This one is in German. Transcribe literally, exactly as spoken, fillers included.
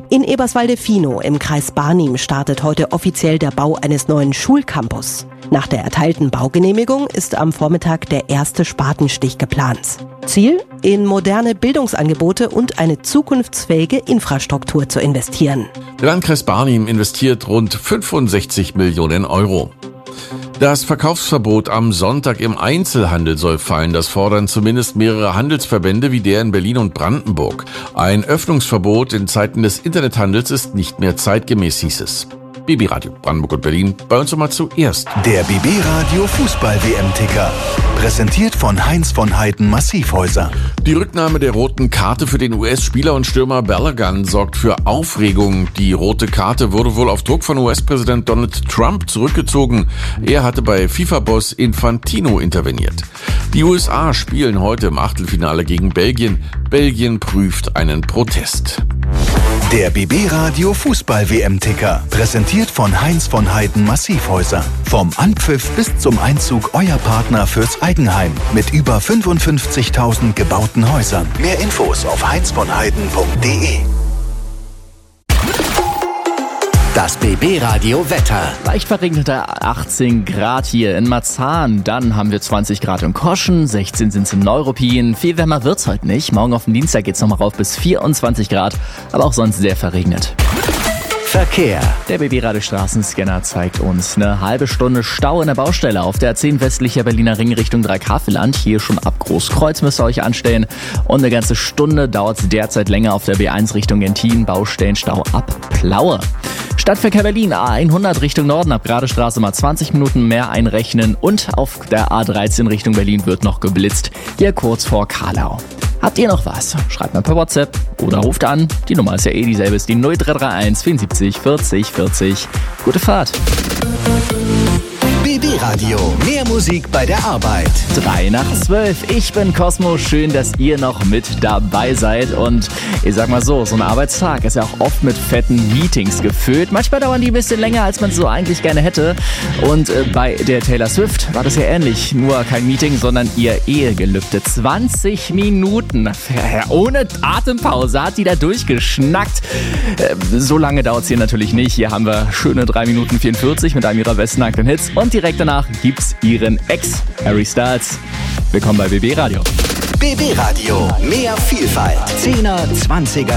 In Eberswalde-Finow im Kreis Barnim startet heute offiziell der Bau eines neuen Schulcampus. Nach der erteilten Baugenehmigung ist am Vormittag der erste Spatenstich geplant. Ziel? In moderne Bildungsangebote und eine zukunftsfähige Infrastruktur zu investieren. Der Landkreis Barnim investiert rund fünfundsechzig Millionen Euro. Das Verkaufsverbot am Sonntag im Einzelhandel soll fallen. Das fordern zumindest mehrere Handelsverbände wie der in Berlin und Brandenburg. Ein Öffnungsverbot in Zeiten des Internethandels ist nicht mehr zeitgemäß, hieß es. B B Radio Brandenburg und Berlin, bei uns immer zuerst. Der B B Radio Fußball-W M-Ticker. Präsentiert von Heinz von Heiden Massivhäuser. Die Rücknahme der roten Karte für den U S-Spieler und Stürmer Balogun sorgt für Aufregung. Die rote Karte wurde wohl auf Druck von U S-Präsident Donald Trump zurückgezogen. Er hatte bei FIFA-Boss Infantino interveniert. Die U S A spielen heute im Achtelfinale gegen Belgien. Belgien prüft einen Protest. Der B B Radio Fußball-W M-Ticker. Präsentiert von Heinz von Heiden Massivhäuser. Vom Anpfiff bis zum Einzug euer Partner fürs Eigenheim. Mit über fünfundfünfzigtausend gebauten Häusern. Mehr Infos auf heinz von heiden punkt de. Das B B Radio Wetter. Leicht verregneter achtzehn Grad hier in Marzahn. Dann haben wir zwanzig Grad in Koschen, sechzehn sind es in Neuruppin. Viel wärmer wird's heute nicht. Morgen auf den Dienstag geht's nochmal rauf bis vierundzwanzig Grad, aber auch sonst sehr verregnet. Verkehr. Der B B Radio Straßenscanner zeigt uns eine halbe Stunde Stau in der Baustelle auf der A zehn westlicher Berliner Ring Richtung Dreikäferland. Hier schon ab Großkreuz müsst ihr euch anstellen. Und eine ganze Stunde dauert es derzeit länger auf der B eins Richtung Gentin. Baustellenstau ab Plaue. Stadtverkehr Berlin, A hundert Richtung Norden, ab Gradestraße mal zwanzig Minuten mehr einrechnen. Und auf der A dreizehn Richtung Berlin wird noch geblitzt, hier kurz vor Karlau. Habt ihr noch was? Schreibt mal per WhatsApp oder ruft an. Die Nummer ist ja eh dieselbe, ist die null drei drei eins vierundsiebzig vierzig vierzig. Gute Fahrt. B B Radio. Mehr Musik bei der Arbeit. Drei nach zwölf. Ich bin Cosmo. Schön, dass ihr noch mit dabei seid. Und ich sag mal so, so ein Arbeitstag ist ja auch oft mit fetten Meetings gefüllt. Manchmal dauern die ein bisschen länger, als man so eigentlich gerne hätte. Und äh, bei der Taylor Swift war das ja ähnlich. Nur kein Meeting, sondern ihr Ehegelübde. zwanzig Minuten. Ohne Atempause hat die da durchgeschnackt. Äh, so lange dauert es hier natürlich nicht. Hier haben wir schöne drei Minuten vierundvierzig mit einem ihrer besten nackten Hits. Und direkt danach gibt's ihren Ex, Harry Styles. Willkommen bei B B Radio. B B Radio. Mehr Vielfalt. Zehner, Zwanziger